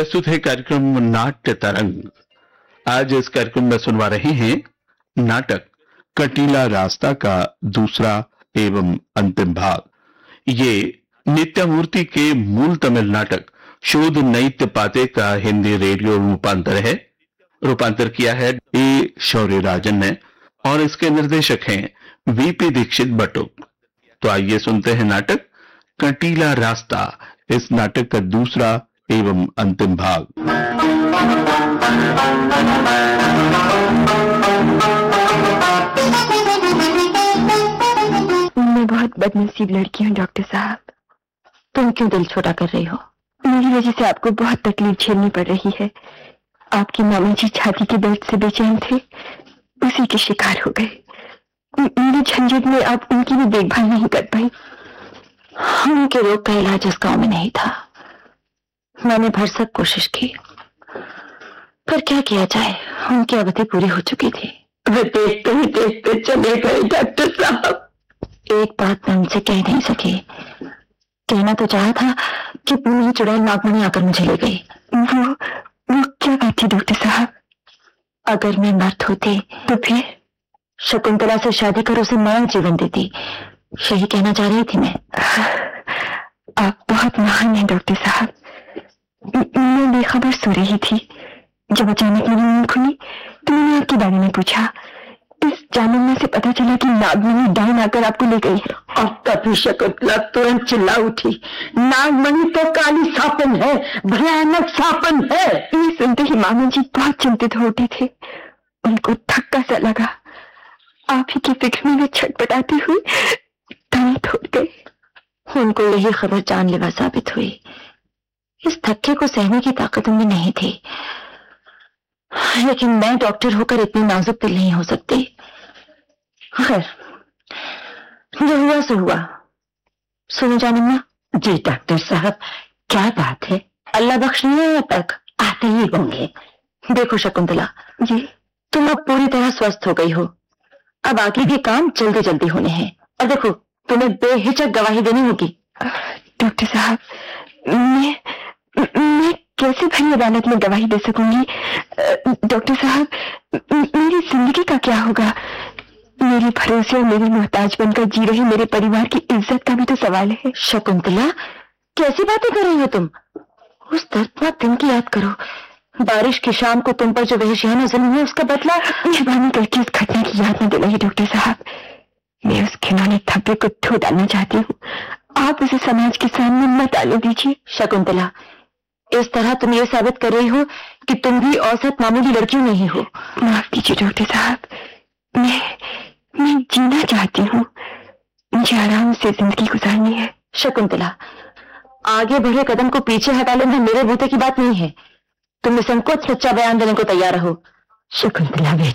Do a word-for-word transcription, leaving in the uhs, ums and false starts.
प्रस्तुत है कार्यक्रम नाट्य तरंग। आज इस कार्यक्रम में सुनवा रहे हैं नाटक कटीला रास्ता का दूसरा एवं अंतिम भाग। ये नित्यामूर्ति के मूल तमिल नाटक शोध नैत्य पाते का हिंदी रेडियो रूपांतर है। रूपांतर किया है ए शौर्य राजन ने और इसके निर्देशक हैं वीपी दीक्षित बटुक। तो आइए सुनते हैं नाटक कटीला रास्ता, इस नाटक का दूसरा एवं अंतिम भाग। मैं बहुत बदनसीब लड़की हूँ डॉक्टर साहब। तुम क्यों दिल छोटा कर रही हो? मेरी वजह से आपको बहुत तकलीफ झेलनी पड़ रही है। आपकी मामा जी छाती के दर्द से बेचैन थे, उसी के शिकार हो गए। मेरी झंझट में आप उनकी भी देखभाल नहीं कर पाई। उनके रोग का इलाज इस गांव में नहीं था। मैंने भरसक कोशिश की, पर क्या किया जाए, उनकी अवधि पूरी हो चुकी थी। वे देखते ही देखते चले गए डॉक्टर साहब। एक बात मैं उनसे कह नहीं सकी। कहना तो चाहा था कि पूरी चुड़ैल नागमणि आकर मुझे ले गई। वो वो क्या बात थी डॉक्टर साहब? अगर मैं मर्द होती तो फिर शकुंतला से शादी कर उसे नया जीवन देती, यही कहना चाह रही थी मैं। आप बहुत महान हैं डॉक्टर साहब। मैं बेखबर सो रही थी, जब अचानक मेरी नींद खुली तो मैंने आपके बारे में पूछा। इस जानने से पता चला कि नागमणि डाइन आकर आपको ले गई है। और तभी शकुंतला तुरंत चिल्ला उठी, नागमणि तो काली सापन है, भयानक सापन है। ये सुनते ही मामा जी बहुत चिंतित हो उठे थे। उनको धक्का सा लगा। आप ही की फिक्र में वे छटपटाती हुई दम तोड़ गए। उनको यही खबर जानलेवा साबित हुई। इस धक्के को सहने की ताकत उनमें नहीं थी, लेकिन मैं डॉक्टर होकर इतनी नाजुक दिल नहीं हो सकती। खैर, जो हुआ सो हुआ। सुनो जानम्मा। जी डॉक्टर साहब, क्या बात है? अल्लाह बख्शने तक आते ही होंगे। देखो शकुंतला जी, तुम अब पूरी तरह स्वस्थ हो गई हो। अब आगे के काम जल्दी जल्दी होने हैं। और देखो, तुम्हें बेहिचक गवाही देनी होगी। डॉक्टर साहब, मैं मैं कैसे भरी अदालत में गवाही दे सकूंगी? डॉक्टर साहब, मेरी जिंदगी का क्या होगा? मेरे भरोसे और मेरी मोहताज बनकर जी रहे मेरे परिवार की इज्जत का भी तो सवाल है। शकुंतला, कैसी बातें कर रही हो तुम? उस दर्दनाक दिन की याद करो। बारिश की शाम को तुम पर जो वहशियाना जुल्म है, उसका बदला। मेहरबानी करके उस घटना की याद न दिलाइए डॉक्टर साहब। मैं उस घिनौने धब्बे को धो डालना चाहती हूँ। आप उसे समाज के सामने मत आने दीजिए। शकुंतला, इस तरह तुम ये साबित कर रही हो कि तुम भी औसत मामूली लड़की नहीं हो। माफ कीजिए डॉक्टर साहब, मैं मैं जीना चाहती हूँ। मुझे आराम से जिंदगी गुजारनी है। शकुंतला, आगे बढ़े कदम को पीछे हटा लेना मेरे बूते की बात नहीं है। तुम निसंकोच सच्चा बयान देने को तैयार रहो। शकुंतला